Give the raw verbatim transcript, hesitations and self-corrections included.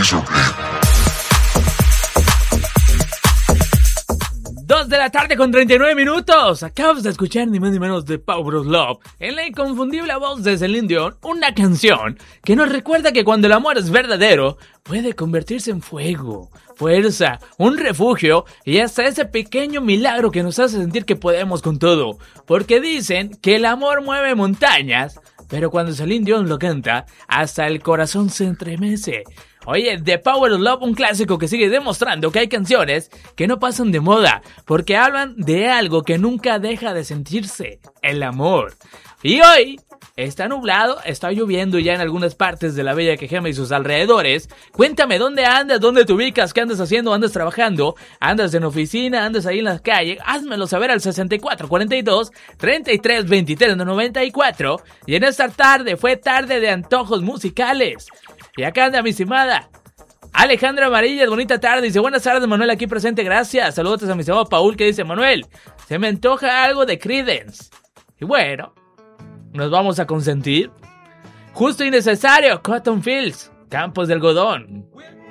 dos de la tarde con treinta y nueve minutos. Acabas de escuchar ni más ni menos de Power of Love en la inconfundible voz de Celine Dion, una canción que nos recuerda que cuando el amor es verdadero puede convertirse en fuego, fuerza, un refugio y hasta ese pequeño milagro que nos hace sentir que podemos con todo. Porque dicen que el amor mueve montañas, pero cuando Celine Dion lo canta, hasta el corazón se entremece. Oye, The Power of Love, un clásico que sigue demostrando que hay canciones que no pasan de moda, porque hablan de algo que nunca deja de sentirse, el amor. Y hoy está nublado, está lloviendo ya en algunas partes de la bella Quejema y sus alrededores. Cuéntame dónde andas, dónde te ubicas, qué andas haciendo, andas trabajando, andas en oficina, andas ahí en la calle. Házmelo saber al sesenta y cuatro cuarenta y dos treinta y tres veintitrés noventa y cuatro. Y en esta tarde fue tarde de antojos musicales. Y acá anda mi estimada Alejandra Amarillas, bonita tarde. Dice, buenas tardes, Manuel, aquí presente, gracias. Saludos a mi estimado Paul, que dice, Manuel, se me antoja algo de Creedence. Y bueno, nos vamos a consentir. Justo y necesario, Cotton Fields, Campos de Algodón.